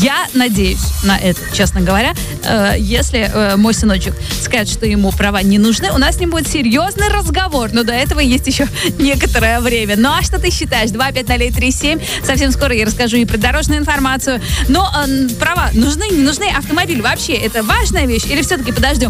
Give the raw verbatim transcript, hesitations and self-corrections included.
Я надеюсь на это, честно говоря. Э, если э, мой сыночек скажет, что ему права не нужны, у нас с ним будет серьезный разговор. Но до этого есть еще некоторое время. Ну а что ты считаешь? два пять ноль три семь. Совсем скоро я расскажу и про дорожную информацию. Но э, права нужны, не нужны? Автомобиль вообще это важная вещь? Или все-таки подождем?